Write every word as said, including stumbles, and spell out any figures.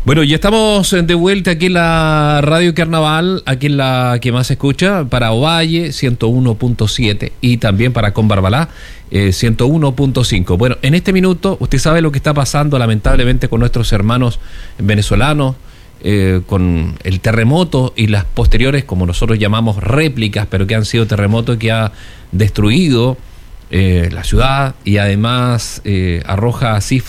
Bueno, ya estamos de vuelta aquí en la Radio Carnaval, aquí en la que más se escucha, para Ovalle ciento uno punto siete y también para Combarbalá eh, ciento uno punto cinco. Bueno, en este minuto usted sabe lo que está pasando lamentablemente con nuestros hermanos venezolanos, eh, con el terremoto y las posteriores, como nosotros llamamos, réplicas, pero que han sido terremotos que ha destruido eh, la ciudad y además eh, arroja cifras